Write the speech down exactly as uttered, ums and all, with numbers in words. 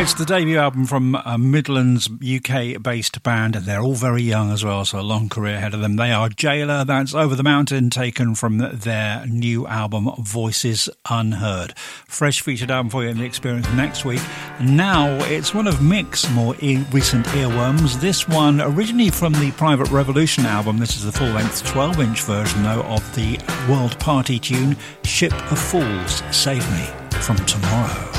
It's the debut album from a Midlands U K-based band, and they're all very young as well, so a long career ahead of them. They are Jailer. That's Over the Mountain, taken from their new album, Voices Unheard. Fresh featured album for you in The Experience next week. Now, it's one of Mick's more e- recent earworms. This one, originally from the Private Revolution album. This is the full-length twelve-inch version, though, of the world party tune, Ship of Fools, Save Me From Tomorrow.